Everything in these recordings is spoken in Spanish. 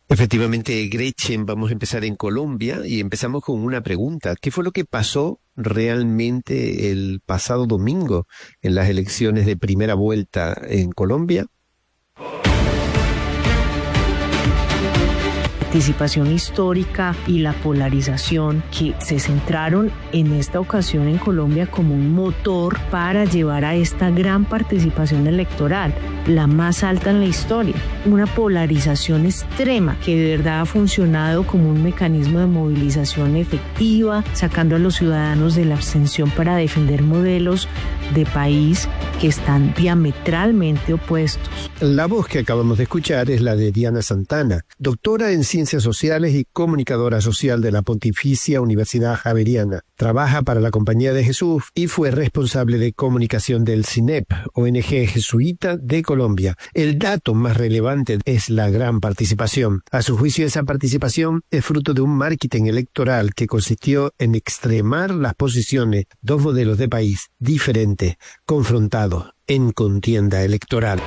Efectivamente, Gretchen, vamos a empezar en Colombia y empezamos con una pregunta. ¿Qué fue lo que pasó realmente el pasado domingo en las elecciones de primera vuelta en Colombia? Participación histórica y la polarización que se centraron en esta ocasión en Colombia como un motor para llevar a esta gran participación electoral, la más alta en la historia. Una polarización extrema que de verdad ha funcionado como un mecanismo de movilización efectiva, sacando a los ciudadanos de la abstención para defender modelos de país que están diametralmente opuestos. La voz que acabamos de escuchar es la de Diana Santana, doctora en Ciencias Sociales y comunicadora social de la Pontificia Universidad Javeriana. Trabaja para la Compañía de Jesús y fue responsable de comunicación del CINEP, ONG jesuita de Colombia. El dato más relevante es la gran participación. A su juicio, esa participación es fruto de un marketing electoral que consistió en extremar las posiciones, dos modelos de país diferentes, confrontados en contienda electoral.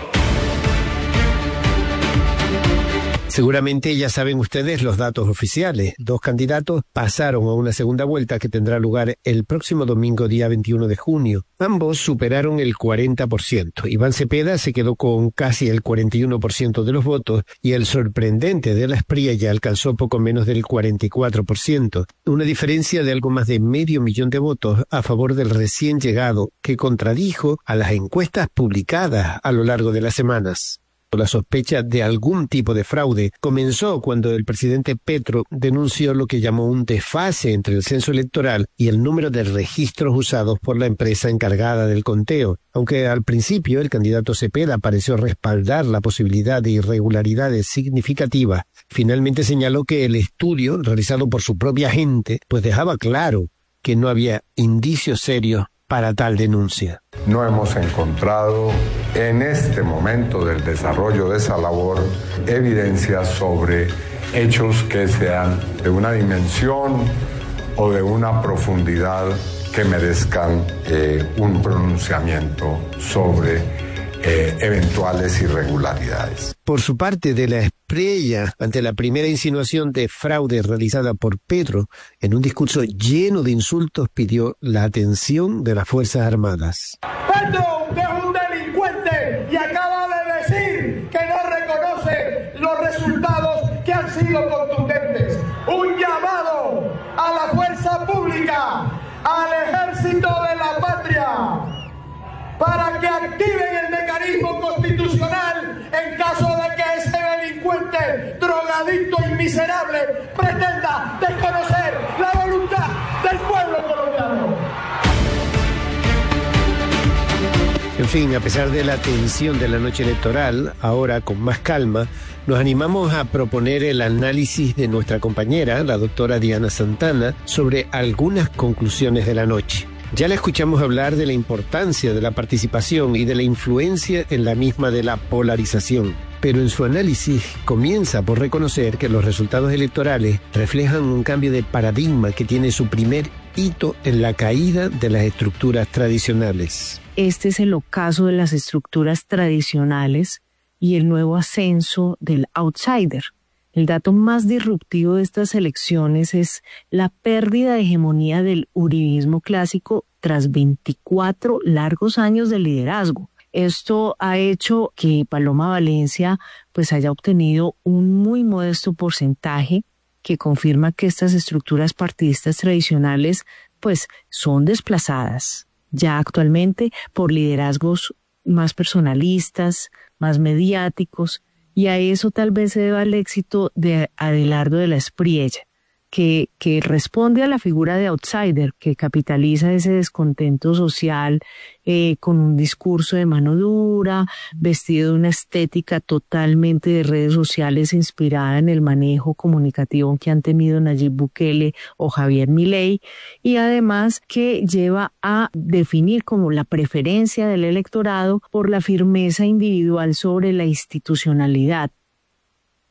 Seguramente ya saben ustedes los datos oficiales. Dos candidatos pasaron a una segunda vuelta que tendrá lugar el próximo domingo, día 21 de junio. Ambos superaron el 40%. Iván Cepeda se quedó con casi el 41% de los votos y el sorprendente de la Espriella alcanzó poco menos del 44%. Una diferencia de algo más de 500,000 de votos a favor del recién llegado, que contradijo a las encuestas publicadas a lo largo de las semanas. La sospecha de algún tipo de fraude comenzó cuando el presidente Petro denunció lo que llamó un desfase entre el censo electoral y el número de registros usados por la empresa encargada del conteo. Aunque al principio el candidato Cepeda pareció respaldar la posibilidad de irregularidades significativas, finalmente señaló que el estudio realizado por su propia gente pues dejaba claro que no había indicios serios para tal denuncia. No hemos encontrado en este momento del desarrollo de esa labor evidencias sobre hechos que sean de una dimensión o de una profundidad que merezcan un pronunciamiento sobre eventuales irregularidades. Por su parte, de la Espriella, ante la primera insinuación de fraude realizada por Petro, en un discurso lleno de insultos pidió la atención de las Fuerzas Armadas. Petro, usted es un delincuente y acaba de decir que no reconoce los resultados que han sido contundentes. Un llamado a la fuerza pública, al ejército de la patria, para que activen el mecanismo constitucional en caso de que ese delincuente, drogadicto y miserable pretenda desconocer la voluntad del pueblo colombiano. En fin, a pesar de la tensión de la noche electoral, ahora con más calma, nos animamos a proponer el análisis de nuestra compañera, la doctora Diana Santana, sobre algunas conclusiones de la noche. Ya la escuchamos hablar de la importancia de la participación y de la influencia en la misma de la polarización, pero en su análisis comienza por reconocer que los resultados electorales reflejan un cambio de paradigma que tiene su primer hito en la caída de las estructuras tradicionales. Este es el ocaso de las estructuras tradicionales y el nuevo ascenso del outsider. El dato más disruptivo de estas elecciones es la pérdida de hegemonía del uribismo clásico tras 24 largos años de liderazgo. Esto ha hecho que Paloma Valencia pues haya obtenido un muy modesto porcentaje que confirma que estas estructuras partidistas tradicionales pues son desplazadas ya actualmente por liderazgos más personalistas, más mediáticos, y a eso tal vez se deba el éxito de Adelardo de la Espriella, que responde a la figura de outsider, que capitaliza ese descontento social con un discurso de mano dura, vestido de una estética totalmente de redes sociales inspirada en el manejo comunicativo que han tenido Nayib Bukele o Javier Milei, y además que lleva a definir como la preferencia del electorado por la firmeza individual sobre la institucionalidad.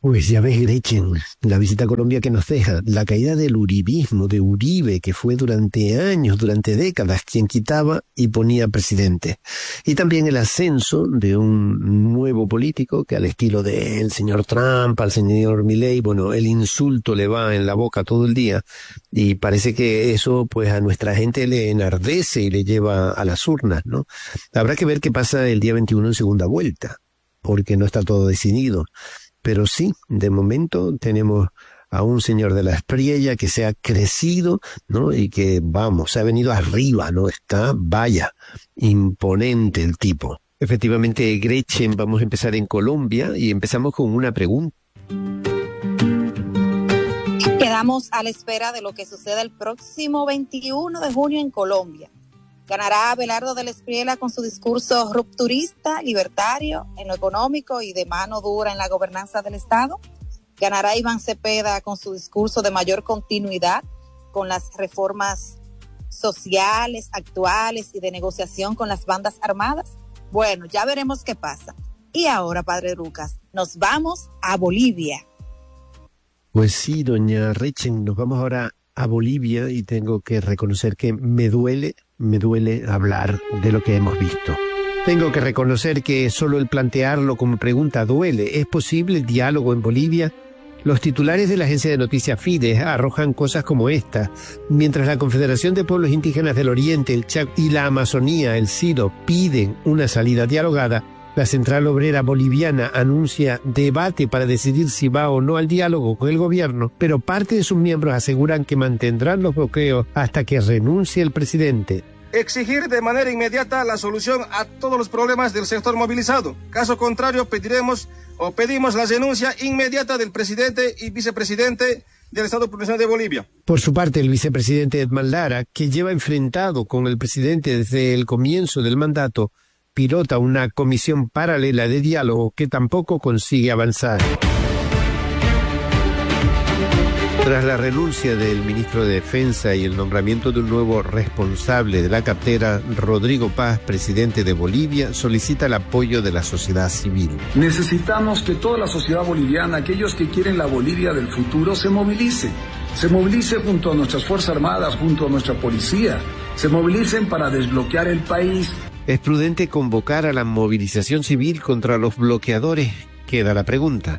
Pues ya ves, Gretchen, la visita a Colombia que nos deja, la caída del uribismo, de Uribe, que fue durante años, durante décadas, quien quitaba y ponía presidente. Y también el ascenso de un nuevo político que al estilo del señor Trump, al señor Milei, bueno, el insulto le va en la boca todo el día y parece que eso pues a nuestra gente le enardece y le lleva a las urnas, ¿no? Habrá que ver qué pasa el día 21 en segunda vuelta, porque no está todo decidido. Pero sí, de momento tenemos a un señor de la Espriella que se ha crecido, ¿no? Y que, vamos, se ha venido arriba, ¿no? Está, vaya, imponente el tipo. Efectivamente, Gretchen, vamos a empezar en Colombia y empezamos con una pregunta. Quedamos a la espera de lo que suceda el próximo 21 de junio en Colombia. ¿Ganará Abelardo del Espriella con su discurso rupturista, libertario, en lo económico y de mano dura en la gobernanza del Estado? ¿Ganará Iván Cepeda con su discurso de mayor continuidad con las reformas sociales, actuales y de negociación con las bandas armadas? Bueno, ya veremos qué pasa. Y ahora, Padre Lucas, nos vamos a Bolivia. Pues sí, doña Rechen, nos vamos ahora a Bolivia y tengo que reconocer que me duele hablar de lo que hemos visto. Tengo que reconocer que solo el plantearlo como pregunta duele. ¿Es posible el diálogo en Bolivia? Los titulares de la agencia de noticias Fides arrojan cosas como esta. Mientras la Confederación de Pueblos Indígenas del Oriente, el Chaco y la Amazonía, el CIDO, piden una salida dialogada, la Central Obrera Boliviana anuncia debate para decidir si va o no al diálogo con el gobierno, pero parte de sus miembros aseguran que mantendrán los bloqueos hasta que renuncie el presidente. Exigir de manera inmediata la solución a todos los problemas del sector movilizado. Caso contrario, pedimos la renuncia inmediata del presidente y vicepresidente del Estado Provincial de Bolivia. Por su parte, el vicepresidente Edman Lara, que lleva enfrentado con el presidente desde el comienzo del mandato, pilota una comisión paralela de diálogo que tampoco consigue avanzar. Tras la renuncia del ministro de Defensa y el nombramiento de un nuevo responsable de la cartera, Rodrigo Paz, presidente de Bolivia, solicita el apoyo de la sociedad civil. Necesitamos que toda la sociedad boliviana, aquellos que quieren la Bolivia del futuro, se movilice junto a nuestras Fuerzas Armadas, junto a nuestra policía, se movilicen para desbloquear el país. ¿Es prudente convocar a la movilización civil contra los bloqueadores? Queda la pregunta.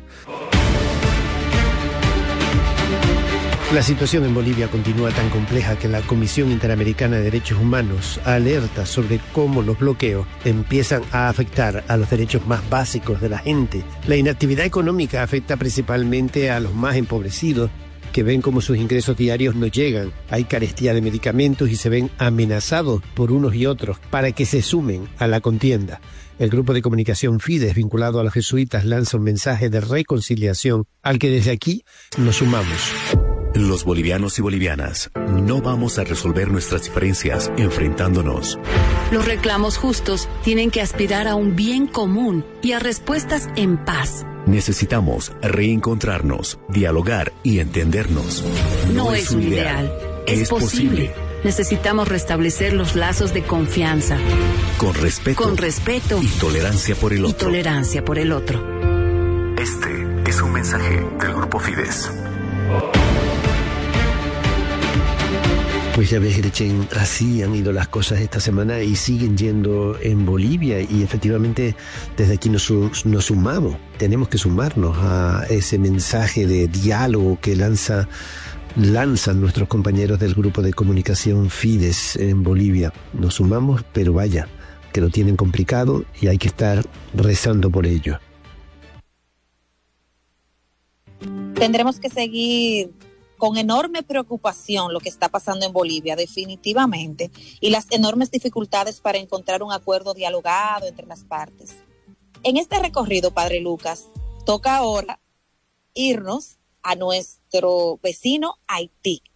La situación en Bolivia continúa tan compleja que la Comisión Interamericana de Derechos Humanos alerta sobre cómo los bloqueos empiezan a afectar a los derechos más básicos de la gente. La inactividad económica afecta principalmente a los más empobrecidos, que ven como sus ingresos diarios no llegan. Hay carestía de medicamentos y se ven amenazados por unos y otros para que se sumen a la contienda. El grupo de comunicación Fides, vinculado a los jesuitas, lanza un mensaje de reconciliación al que desde aquí nos sumamos. Los bolivianos y bolivianas no vamos a resolver nuestras diferencias enfrentándonos. Los reclamos justos tienen que aspirar a un bien común y a respuestas en paz. Necesitamos reencontrarnos, dialogar y entendernos. No es un ideal, es posible. Necesitamos restablecer los lazos de confianza. Con respeto y tolerancia por el otro. Este es un mensaje del Grupo Fides. Pues ya ves, Gretchen, así han ido las cosas esta semana y siguen yendo en Bolivia y efectivamente desde aquí nos sumamos. Tenemos que sumarnos a ese mensaje de diálogo que lanzan nuestros compañeros del grupo de comunicación Fides en Bolivia. Nos sumamos, pero vaya, que lo tienen complicado y hay que estar rezando por ello. Tendremos que seguir con enorme preocupación lo que está pasando en Bolivia, definitivamente, y las enormes dificultades para encontrar un acuerdo dialogado entre las partes. En este recorrido, Padre Lucas, toca ahora irnos a nuestro vecino Haití.